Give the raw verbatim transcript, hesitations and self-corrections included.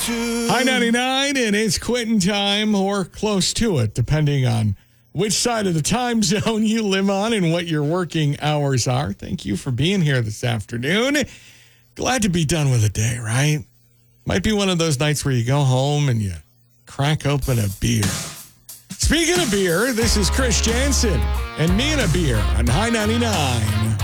High ninety-nine, and it's quitting time or close to it, depending on which side of the time zone you live on and what your working hours are. Thank you for being here this afternoon. Glad to be done with the day, right? Might be one of those nights where you go home and you crack open a beer. Speaking of beer, this is Chris Jansen and Me and a Beer on High ninety-nine.